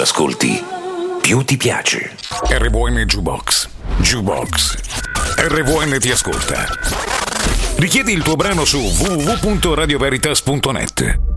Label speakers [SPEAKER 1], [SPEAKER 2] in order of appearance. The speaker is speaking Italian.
[SPEAKER 1] ascolti, più ti piace.
[SPEAKER 2] RVN Jukebox. RVN ti ascolta. Richiedi il tuo brano su www.radioveritas.net.